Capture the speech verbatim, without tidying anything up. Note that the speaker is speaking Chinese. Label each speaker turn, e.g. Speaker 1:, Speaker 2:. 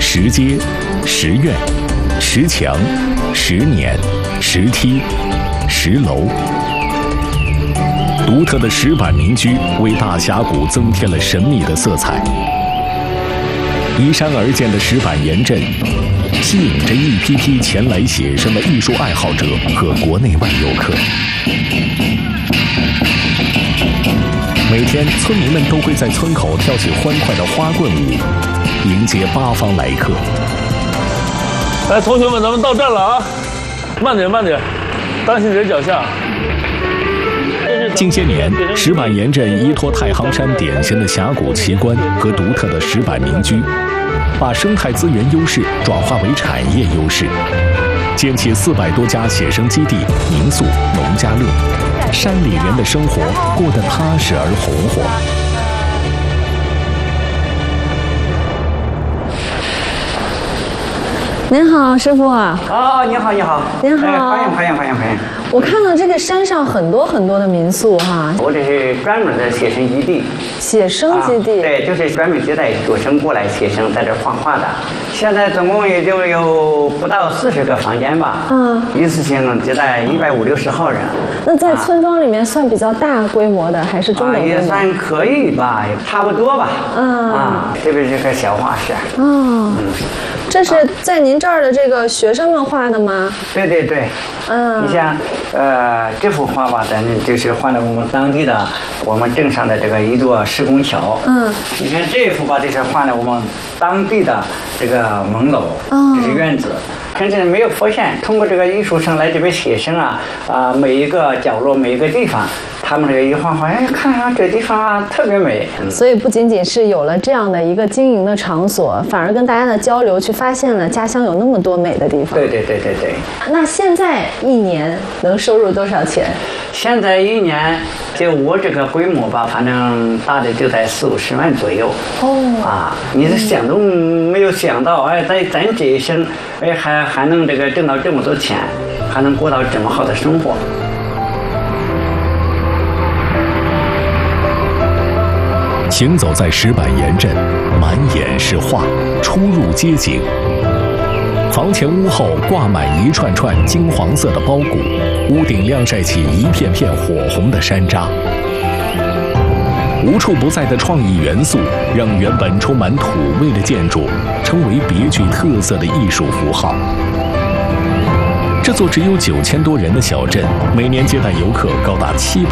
Speaker 1: 石阶、石院、石墙、石辇、石梯、石楼。独特的石板民居为大峡谷增添了神秘的色彩。依山而建的石板岩镇，吸引着一批批前来写生的艺术爱好者和国内外游客。每天，村民们都会在村口跳起欢快的花棍舞，迎接八方来客。
Speaker 2: 来，同学们，咱们到站了啊！慢点，慢点，当心点脚下。
Speaker 1: 近些年，石板岩镇依托太行山典型的峡谷奇观和独特的石板民居，把生态资源优势转化为产业优势，建起四百多家写生基地、民宿、农家乐，山里人的生活过得踏实而红火。
Speaker 3: 您好，师傅。
Speaker 4: 哦，你好，你好。
Speaker 3: 您好。
Speaker 4: 哎，欢迎，欢迎，欢迎，欢迎。
Speaker 3: 我看到这个山上很多很多的民宿哈。
Speaker 4: 我这是专门的写生基地。
Speaker 3: 写生基地。
Speaker 4: 啊、对，就是专门接待学生过来写生，在这画画的。现在总共也就有不到四十个房间吧。嗯。一次性接待一百五六十号人。
Speaker 3: 那在村庄里面算比较大规模的，还是中等规模？
Speaker 4: 啊、也算可以吧，差不多吧。嗯。啊，这边是个小画室。
Speaker 3: 哦。嗯。这是在您这儿的这个学生们画的吗？
Speaker 4: 对对对，嗯，你像，呃，这幅画吧，咱就是画的我们当地的，我们镇上的这个一座施工桥。嗯，你看这幅吧，就是画的我们当地的这个门楼，哦、这是院子。甚至没有发现，通过这个艺术生来这边写生啊，啊、呃，每一个角落，每一个地方。他们这个一画画，哎，看啊，这地方啊特别美。
Speaker 3: 所以不仅仅是有了这样的一个经营的场所，反而跟大家的交流，去发现了家乡有那么多美的地方。
Speaker 4: 对对对对对。
Speaker 3: 那现在一年能收入多少钱？
Speaker 4: 现在一年就我这个规模吧，反正大的就在四五十万左右。哦。啊，你是想都没有想到，哎，在咱这一生，哎，还还能这个挣到这么多钱，还能过到这么好的生活。
Speaker 1: 行走在石板岩镇，满眼是画，出入街景。房前屋后挂满一串串金黄色的包谷，屋顶晾晒起一片片火红的山楂。无处不在的创意元素，让原本充满土味的建筑成为别具特色的艺术符号。这座只有九千多人的小镇，每年接待游客高达七百。